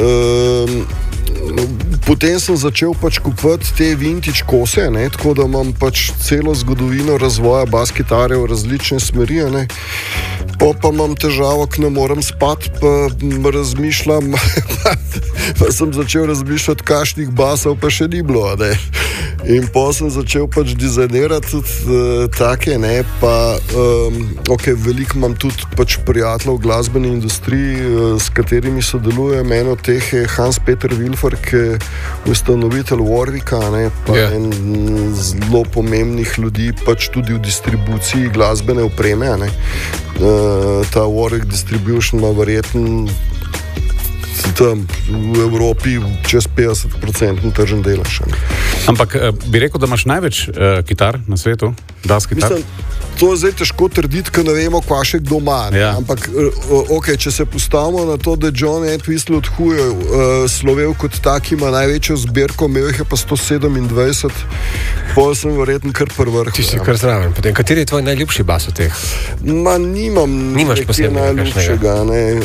Potem sem začel pač kupovati te vintage kose, ne, tako da imam pač celo zgodovino razvoja bas kitare v različne smeri. Ne. Pa imam težavo, ker ne morem spati, pa razmišljam, pa sem začel razmišljati, kakšnih basov pa še ni bilo. Ne. In pa sem začel pač dizajnirati tudi take, ne, pa veliko imam tudi pač prijateljev v glasbeni industriji, s katerimi sodelujem. En od teh je Hans-Peter Wilfer, ki je ustanovitelj Warwicka, ne, pa en zelo pomembnih ljudi pač tudi v distribuciji glasbene opreme. Ne. Ta Warwick Distribution ima verjetno tam v Evropi čez 50% tržen delež. Ampak bi rekel, da imaš največ kitar na svetu? Das kitar? Mislim, to je zdaj težko trditi, ker ne vemo, kva še kdo ima. Ja. Ampak, če se postavimo na to, da je John Entwistle od Who slovel kot tak, ima največjo zbirko, imel jih je pa 127, pol sem verjetno kar prvrh. Ti si kar zraven. Potem, kateri je tvoj najljubši bas od teh? Nimaš posebnega najljubšega.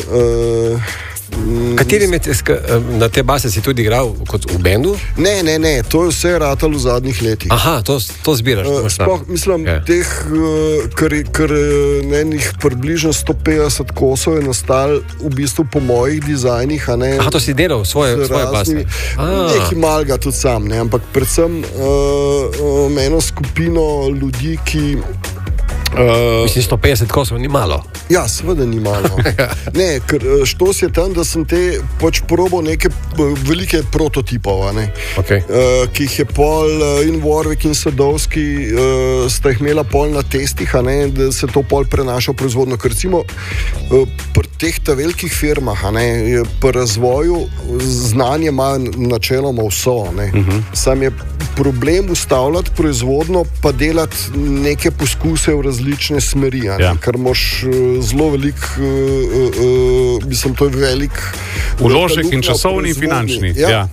Na te base si tudi igral kot v bendu? Ne, to je vse ratalo v zadnjih letih. Aha, to zbiraš. Mislim, teh kar enih približno 150 kosov je nastal v bistvu po mojih dizajnih. Aha, to si delal svoje base? Nekaj malega tudi sam, ne? Ampak predvsem eno skupino ljudi, ki Mislim, 150 kosov ni malo. Ja, seveda ni malo. Ne, ker štos je tam, da sem te pač probal neke velike prototipov, Okay. Ki jih je pol in Warwick in Sadowski sta jih imela pol na testih, da se to pol prenaša v proizvodno. Ker recimo pri teh velikih firmah, pri razvoju znanje ima načeloma vso. Sam je problem ustavljati proizvodno, pa delati neke poskuse v različne smeri, ker imaš zelo velik, mislim, to je velik vložek in časovni in finančni.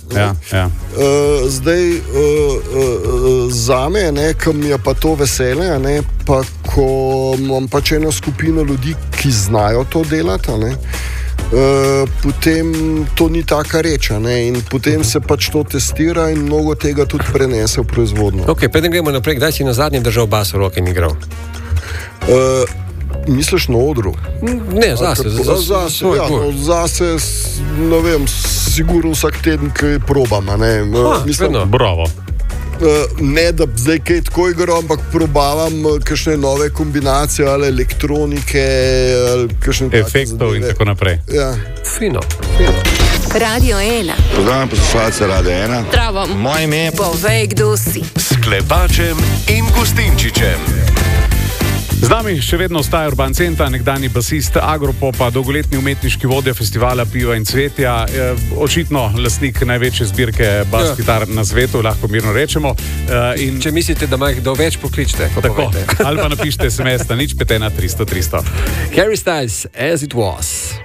Zdaj, zame, ki mi je pa to veselje, pa ko imam pač eno skupino ljudi, ki znajo to delati, potem to ni taka reč, in potem se pač to testira in mnogo tega tudi prenese v proizvodnjo. Ok, preden gremo naprej, kdaj si na zadnje držal bas v roke in igral? Misliš na odru? Ne, zase. Zase, ne vem, sigurno vsak teden, ki probam. Mislim, bravo. Ne, da zdaj kaj tako igram, ampak probavam kakšne nove kombinacije ali elektronike ali kakšne efektov in tako naprej. Ja. Fino. Radio 1. Pozdravljam poslušalce Radio 1. Zdravo. Moje ime je Povej, kdo si. S Klepačem in Gustinčičem. Z nami še vedno ostaja Urban Centa, nekdani basist Agropopa, dolgoletni umetniški vodja festivala Piva in cvetja, očitno lastnik največje zbirke bas kitar na svetu, lahko mirno rečemo. Če mislite, da ima jih do več, pokličite. Tako, ali pa napišite SMS na 051 300 300. Harry Styles, As It Was.